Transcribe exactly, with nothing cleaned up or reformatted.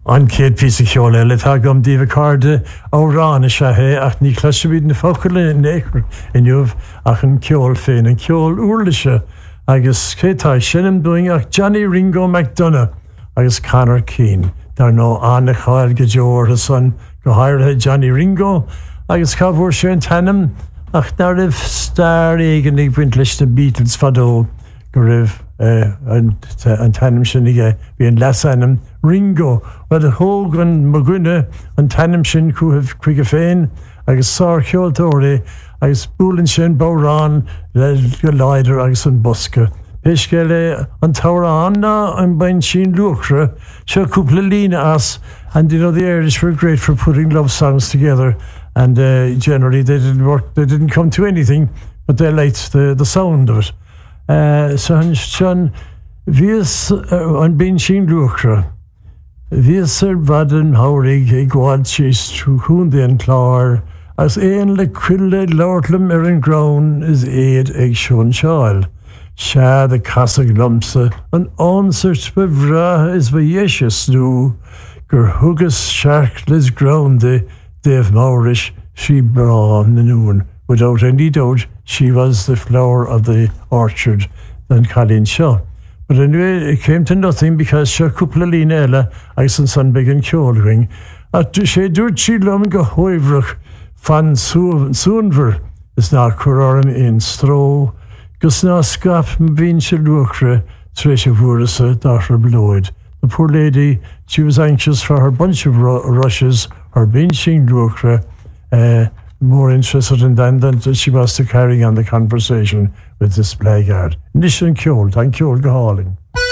An céad píosa ceola le tá gom díomh carde órán is sethe ach ní cloiste bíad na focaile néchar inniuh ach an ceol féin an ceol úrlaise agus cétá sinim doing ach Johnny Ringo McDonough agus Conor Keane dar nó anna cháil go deor san go háirthe Johnny Ringo agus cabhúr sé an tanam ach ná rih star éigen ag buint leis na Beatles fadó go rih an tanam sin ige bhí an lesanam Ringo well a hógan magune an tanam sin cuamh chuige féin agus sár cheoltóirí agus búlann sin bórán le go leidir agus an bosca. Peisce le an tárán ná an bain sin luachra seo cúpla lína as and you know the Irish were great for putting love songs together and uh, generally they didn't work, they didn't come to anything but they liked the, the sound of it. Uh, so John Vies uh, an bain sin luachra Vies er vaden haurig I gwaad chis trú húndi an chlár as éon le cuille lortlam ar an groan is éad ag Sean Child. Shad a casag lumsa an onsert bevra is ba yesha snoo gur hugus shark lis grounde Dave Maurish she brawn the noon. Without any doubt she was the flower of the orchard than Colleen Shaw. But anyway, it came to nothing because she couple Lina agus an son big and ceolring. At she dúirt sí lom go hoivrach fan súnver is ná curáran in stró, gus ná scap bhín se luachre tre se bhúrasa dar bloid. The poor lady, she was anxious for her bunch of ru- rushes, her benching luachre, uh, more interested in that than she was to carry on the conversation with this blackguard. Nishan Kjol, thank you, Gahaling.